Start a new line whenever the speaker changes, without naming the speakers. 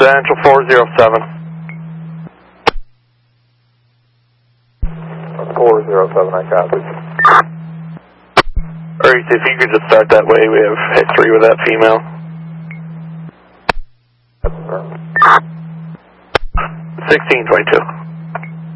Central 407.
407, I copy.
Reese, if you could just start that way, we have history with that female. 1622.